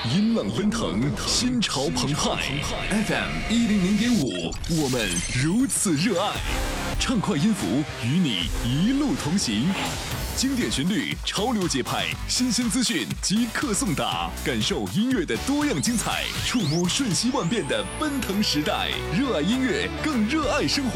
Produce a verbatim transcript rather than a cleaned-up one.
音浪奔腾，心潮澎湃。F M 一零零点五，我们如此热爱，畅快音符与你一路同行。经典旋律，潮流节拍，新鲜资讯即刻送达，感受音乐的多样精彩，触摸瞬息万变的奔腾时代。热爱音乐，更热爱生活。